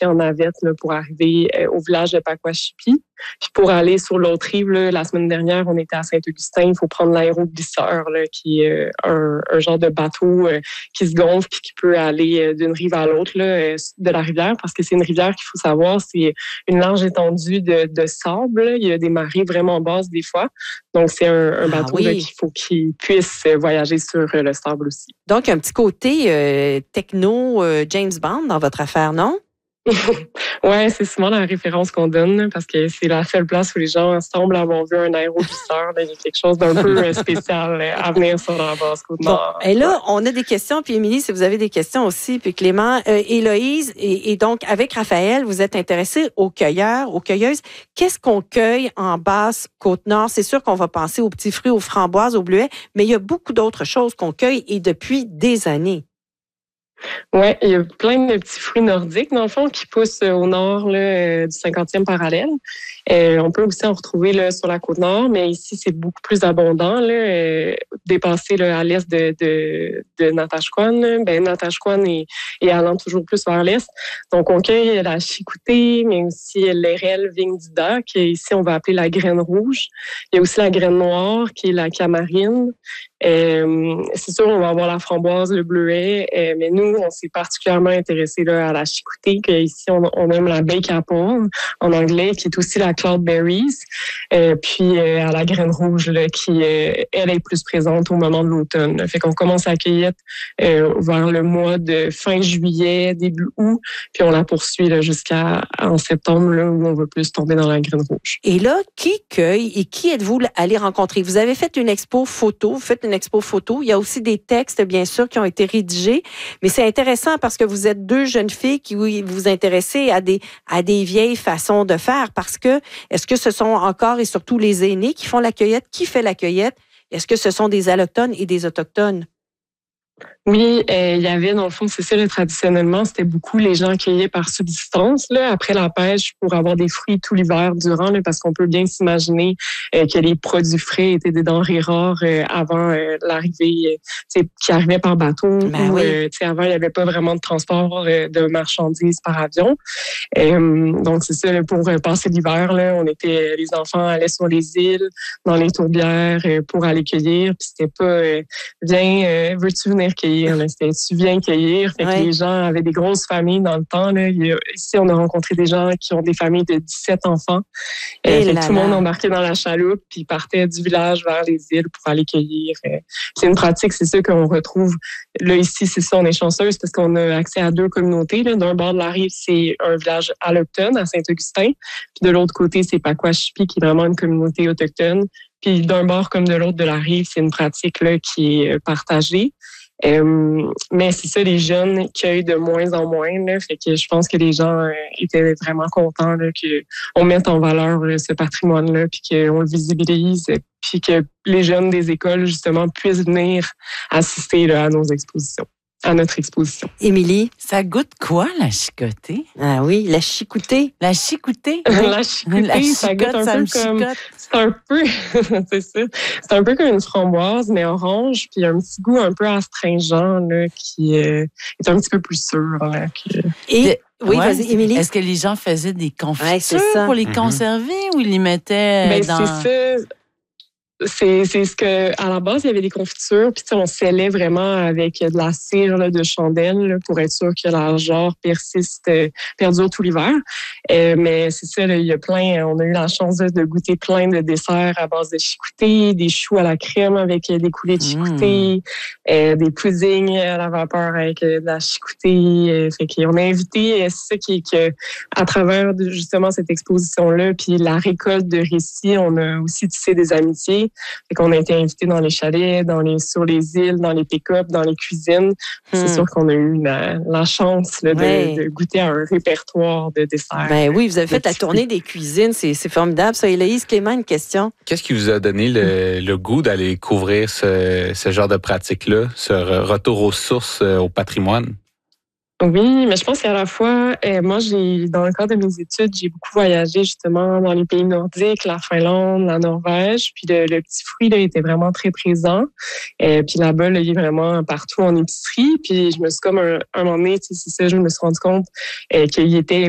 marcher en navette là, pour arriver au village de Pakwashipi. Puis pour aller sur l'autre rive, là, la semaine dernière, on était à Saint-Augustin. Il faut prendre l'aéroglisseur, là, qui est un genre de bateau qui se gonfle puis qui peut aller d'une rive à l'autre là, de la rivière, parce que c'est une rivière qu'il faut savoir, c'est une large étendue de sable. Là. Il y a des marées vraiment basses des fois. Donc, c'est un bateau là, qu'il faut qu'il puisse voyager sur le sable aussi. Donc, un petit côté techno James Bond dans votre affaire, non? Ouais, c'est souvent la référence qu'on donne parce que c'est la seule place où les gens semblent avoir vu un aéroglisseur. Il y a quelque chose d'un peu spécial à venir sur la Basse-Côte-Nord. Bon, et là, on a des questions. Puis Émilie, si vous avez des questions aussi, puis Clément, Héloïse, et donc avec Raphaël, vous êtes intéressés aux cueilleurs, aux cueilleuses. Qu'est-ce qu'on cueille en Basse-Côte-Nord? C'est sûr qu'on va penser aux petits fruits, aux framboises, aux bleuets, mais il y a beaucoup d'autres choses qu'on cueille et depuis des années. Oui, il y a plein de petits fruits nordiques, dans le fond, qui poussent au nord là, du 50e parallèle. On peut aussi en retrouver là, sur la côte nord, mais ici, c'est beaucoup plus abondant. Là, dépassé là, à l'est de Natashquan. Natashquan est allant toujours plus vers l'est. Donc, on cueille la chicoutée, mais aussi l'érel vingdida, qu'ici, on va appeler la graine rouge. Il y a aussi la graine noire, qui est la camarine. C'est sûr, on va avoir la framboise, le bleuet, mais nous, on s'est particulièrement intéressés là, à la chicoutée, qu'ici, on aime la bake apple en anglais, qui est aussi la cloudberries, puis à la graine rouge, là, qui, elle, est plus présente au moment de l'automne. Là. Fait qu'on commence à cueillir vers le mois de fin juillet, début août, puis on la poursuit là, jusqu'à en septembre, là, où on va plus tomber dans la graine rouge. Et là, qui cueille et qui êtes-vous allé rencontrer? Vous avez fait une expo photo, vous faites une expo photo. Il y a aussi des textes, bien sûr, qui ont été rédigés. Mais c'est intéressant parce que vous êtes deux jeunes filles qui vous intéressez à des vieilles façons de faire. Parce que, est-ce que ce sont encore et surtout les aînés qui font la cueillette? Qui fait la cueillette? Est-ce que ce sont des allochtones et des autochtones? Oui, il y avait, dans le fond, c'est ça, là, traditionnellement, c'était beaucoup les gens cueillaient par subsistance, là, après la pêche, pour avoir des fruits tout l'hiver durant, là, parce qu'on peut bien s'imaginer que les produits frais étaient des denrées rares avant l'arrivée, qui arrivait par bateau. Avant, il n'y avait pas vraiment de transport de marchandises par avion. Donc, c'est ça, là, pour passer l'hiver, là, les enfants allaient sur les îles, dans les tourbières, pour aller cueillir, puis c'était pas viens, veux-tu venir cueillir? C'était tu viens cueillir. Fait que les gens avaient des grosses familles dans le temps. Là. Ici, on a rencontré des gens qui ont des familles de 17 enfants. Tout le monde embarquait dans la chaloupe puis partait du village vers les îles pour aller cueillir. C'est une pratique, c'est ça qu'on retrouve. Là, ici, c'est ça, on est chanceuse parce qu'on a accès à deux communautés. Là. D'un bord de la rive, c'est un village allochtone à Saint-Augustin. Puis de l'autre côté, c'est Pakwashipi, qui est vraiment une communauté autochtone. Puis d'un bord comme de l'autre de la rive, c'est une pratique là, qui est partagée. Mais c'est ça, les jeunes cueillent de moins en moins. Là, fait que je pense que les gens étaient vraiment contents là, qu'on mette en valeur ce patrimoine-là, puis qu'on le visibilise, puis que les jeunes des écoles, justement, puissent venir assister là, à nos expositions. À notre exposition. Émilie? Ça goûte quoi, la chicotée? Ah oui, la chicoutée. La chicoutée? La chicoutée, ça goûte un peu comme... C'est un peu... c'est ça. C'est un peu comme une framboise, mais orange, puis un petit goût un peu astringent, là, qui est un petit peu plus sûr. Là, Oui, vas-y, Émilie. Est-ce que les gens faisaient des confitures pour les conserver ou ils les mettaient dans... C'est ça. C'est ce que, à la base, il y avait des confitures, puis on scellait vraiment avec de la cire là, de chandelle là, pour être sûr que la jarre perdure tout l'hiver. Mais c'est ça, là, il y a plein, on a eu la chance de goûter plein de desserts à base de chicoutée, des choux à la crème avec des coulées de chicoutée, des puddings à la vapeur avec de la chicoutée. Fait qu'on a invité, c'est ça qui à travers justement cette exposition-là, puis la récolte de récits, on a aussi tissé des amitiés. Fait qu'on a été invités dans les chalets, sur les îles, dans les pick-up, dans les cuisines. C'est sûr qu'on a eu la chance là, de goûter à un répertoire de desserts. Ben oui, vous avez fait la tournée des cuisines. C'est formidable. Ça, Héloïse, Clément, une question. Qu'est-ce qui vous a donné le goût d'aller couvrir ce genre de pratique-là, ce retour aux sources, au patrimoine? Oui, mais je pense qu'à la fois, moi, dans le cadre de mes études, j'ai beaucoup voyagé justement dans les pays nordiques, la Finlande, la Norvège, puis le petit fruit là, était vraiment très présent. Puis là-bas, là, il est vraiment partout en épicerie. Puis je me suis comme un moment donné, c'est ça, je me suis rendu compte qu'il était